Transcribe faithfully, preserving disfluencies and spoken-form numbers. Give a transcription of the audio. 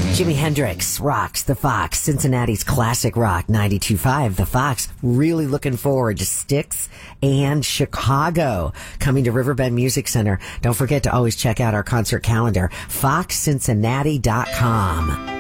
Jimi Hendrix rocks the Fox, Cincinnati's classic rock, ninety-two point five. The Fox, really looking forward to Styx and Chicago coming to Riverbend Music Center. Don't forget to always check out our concert calendar, fox cincinnati dot com.